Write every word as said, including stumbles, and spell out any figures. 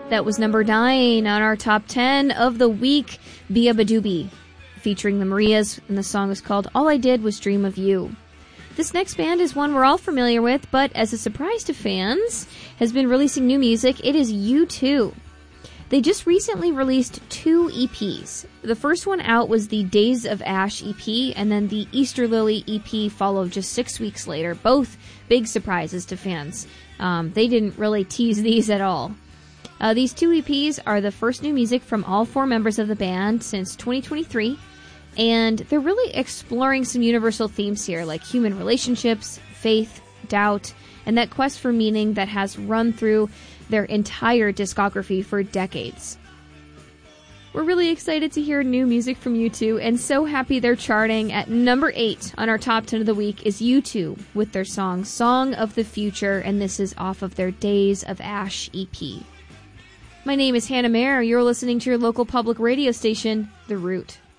That was number nine on our top ten of the week, Beabadoobee, featuring the Marias, and the song is called All I Did Was Dream of You. This next band is one we're all familiar with, but as a surprise to fans, has been releasing new music. It is U two. They just recently released two E Ps. The first one out was the Days of Ash E P, and then the Easter Lily E P followed just six weeks later. Both big surprises to fans. Um, they didn't really tease these at all. Uh, these two E Ps are the first new music from all four members of the band since twenty twenty-three, and they're really exploring some universal themes here, like human relationships, faith, doubt, and that quest for meaning that has run through their entire discography for decades. We're really excited to hear new music from U two, and so happy they're charting. At number eight on our top ten of the week is U two with their song Song of the Future, and this is off of their Days of Ash E P. My name is Hannah Mayer. You're listening to your local public radio station, The Root.